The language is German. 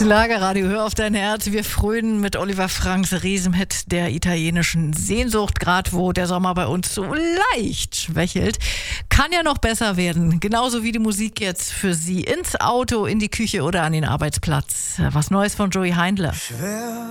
Schlagerradio, hör auf dein Herz. Wir frönen mit Oliver Franks Riesenhit der italienischen Sehnsucht, gerade wo der Sommer bei uns so leicht schwächelt. Kann ja noch besser werden, genauso wie die Musik jetzt für Sie ins Auto, in die Küche oder an den Arbeitsplatz. Was Neues von Joey Heindle. Schwer